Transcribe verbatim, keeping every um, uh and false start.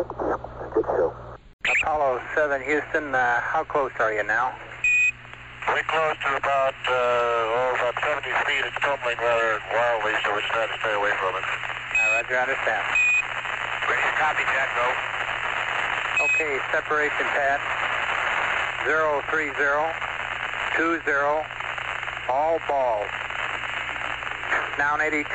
Apollo seven, Houston, uh, how close are you now? We're close to about, uh, oh, about seventy feet. It's tumbling rather wildly, so we're just trying to stay away from it. Uh, Roger, understand. Ready to copy, Jack, go. Okay, separation pad, zero three zero two zero, all balls. Now eighty-two.